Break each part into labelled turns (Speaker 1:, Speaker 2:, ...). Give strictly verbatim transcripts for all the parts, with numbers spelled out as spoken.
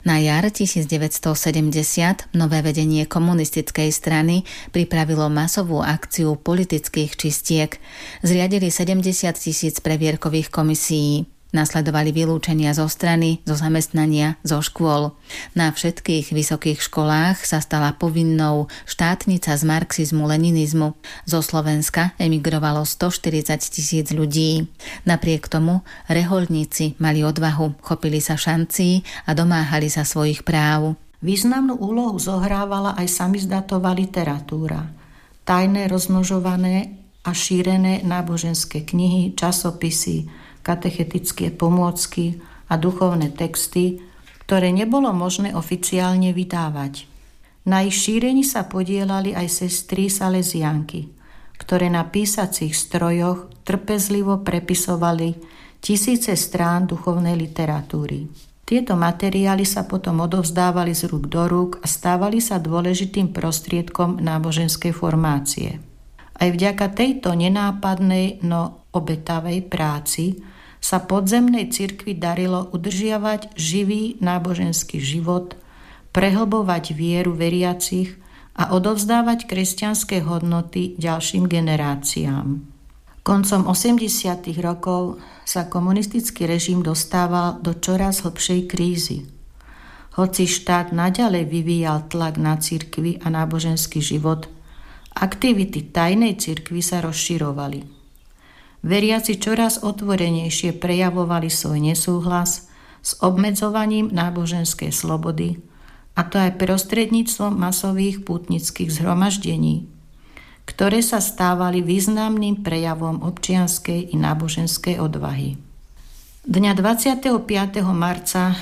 Speaker 1: Na jar devätnásťsedemdesiat nové vedenie komunistickej strany pripravilo masovú akciu politických čistiek. Zriadili sedemdesiat tisíc previerkových komisií. Nasledovali vylúčenia zo strany, zo zamestnania, zo škôl. Na všetkých vysokých školách sa stala povinnou štátnica z marxizmu, leninizmu. Zo Slovenska emigrovalo stoštyridsať tisíc ľudí. Napriek tomu rehoľníci mali odvahu, chopili sa šancí a domáhali sa svojich práv.
Speaker 2: Významnú úlohu zohrávala aj samizdatová literatúra. Tajné rozmnožované a šírené náboženské knihy, časopisy, katechetické pomôcky a duchovné texty, ktoré nebolo možné oficiálne vydávať. Na ich šírení sa podielali aj sestry Salesiánky, ktoré na písacích strojoch trpezlivo prepisovali tisíce strán duchovnej literatúry. Tieto materiály sa potom odovzdávali z rúk do rúk a stávali sa dôležitým prostriedkom náboženskej formácie. Aj vďaka tejto nenápadnej, no obetavej práci sa podzemnej cirkvi darilo udržiavať živý náboženský život, prehlbovať vieru veriacich a odovzdávať kresťanské hodnoty ďalším generáciám. Koncom osemdesiatych rokov sa komunistický režim dostával do čoraz hlbšej krízy. Hoci štát naďalej vyvíjal tlak na cirkvi a náboženský život, aktivity tajnej cirkvi sa rozširovali. Veriaci čoraz otvorenejšie prejavovali svoj nesúhlas s obmedzovaním náboženskej slobody, a to aj prostredníctvom masových pútnických zhromaždení, ktoré sa stávali významným prejavom občianskej i náboženskej odvahy. Dňa dvadsiateho piateho marca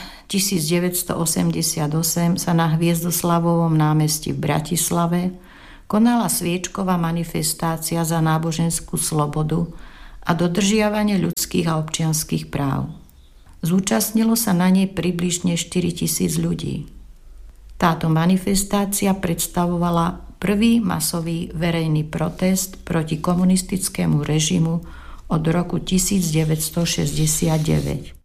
Speaker 2: tisícdeväťstoosemdesiatosem sa na Hviezdoslavovom námestí v Bratislave konala sviečková manifestácia za náboženskú slobodu a dodržiavanie ľudských a občianskych práv. Zúčastnilo sa na nej približne štyritisíc ľudí. Táto manifestácia predstavovala prvý masový verejný protest proti komunistickému režimu od roku devätnásťšesťdesiatdeväť.